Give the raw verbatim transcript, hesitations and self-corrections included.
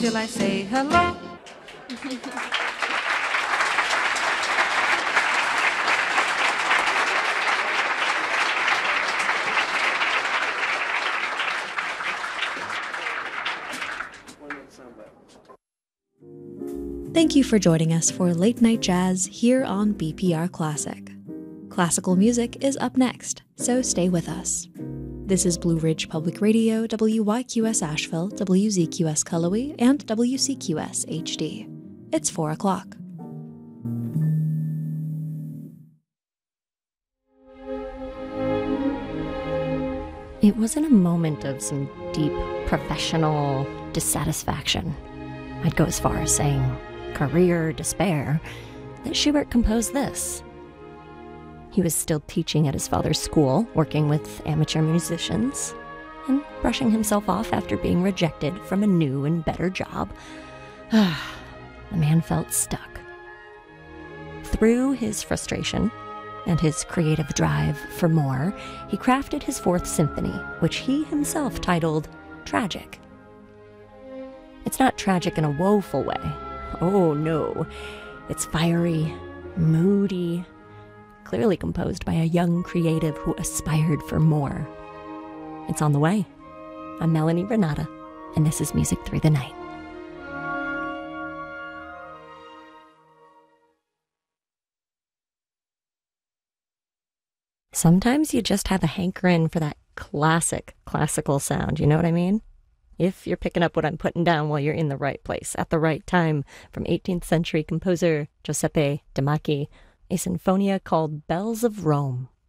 till I say hello. Thank you for joining us for Late Night Jazz here on B P R Classic. Classical music is up next, so stay with us. This is Blue Ridge Public Radio, W Y Q S Asheville, W Z Q S Cullowhee, and W C Q S H D. It's four o'clock. It was in a moment of some deep professional dissatisfaction, I'd go as far as saying career despair, that Schubert composed this. He was still teaching at his father's school, working with amateur musicians, and brushing himself off after being rejected from a new and better job. The man felt stuck. Through his frustration and his creative drive for more, he crafted his Fourth Symphony, which he himself titled Tragic. It's not tragic in a woeful way. Oh no. It's fiery, moody, clearly composed by a young creative who aspired for more. It's on the way. I'm Melanie Renata, and this is Music Through the Night. Sometimes you just have a hankering for that classic, classical sound, you know what I mean? If you're picking up what I'm putting down while you're in the right place, at the right time, from eighteenth century composer Giuseppe de Macchi, a sinfonia called Bells of Rome.